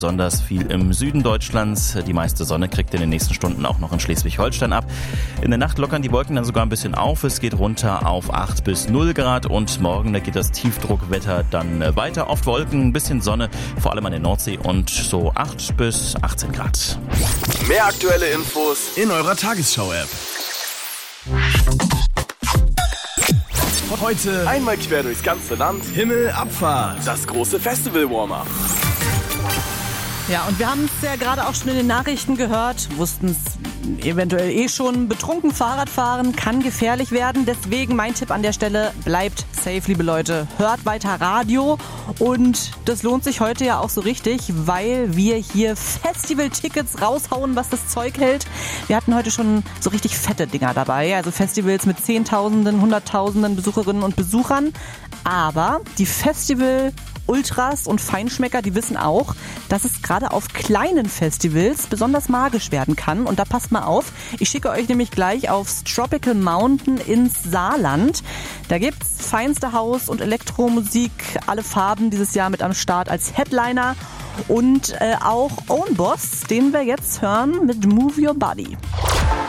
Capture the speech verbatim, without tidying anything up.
Besonders viel im Süden Deutschlands. Die meiste Sonne kriegt in den nächsten Stunden auch noch in Schleswig-Holstein ab. In der Nacht lockern die Wolken dann sogar ein bisschen auf. Es geht runter auf acht bis null Grad und morgen, da geht das Tiefdruckwetter dann weiter. Oft Wolken, ein bisschen Sonne, vor allem an der Nordsee und so acht bis achtzehn Grad. Mehr aktuelle Infos in eurer Tagesschau-App. Heute einmal quer durchs ganze Land. Himmelabfahrt. Das große Festival-Warm-Up. Ja, und wir haben es ja gerade auch schon in den Nachrichten gehört, wussten es eventuell eh schon, betrunken Fahrradfahren kann gefährlich werden. Deswegen mein Tipp an der Stelle, bleibt safe, liebe Leute. Hört weiter Radio und das lohnt sich heute ja auch so richtig, weil wir hier Festival-Tickets raushauen, was das Zeug hält. Wir hatten heute schon so richtig fette Dinger dabei, also Festivals mit Zehntausenden, Hunderttausenden Besucherinnen und Besuchern. Aber die Festival Ultras und Feinschmecker, die wissen auch, dass es gerade auf kleinen Festivals besonders magisch werden kann. Und da passt mal auf, ich schicke euch nämlich gleich aufs Tropical Mountain ins Saarland. Da gibt's feinste Haus- und Elektromusik, alle Farben dieses Jahr mit am Start als Headliner. Und äh, auch Own Boss, den wir jetzt hören mit Move Your Body.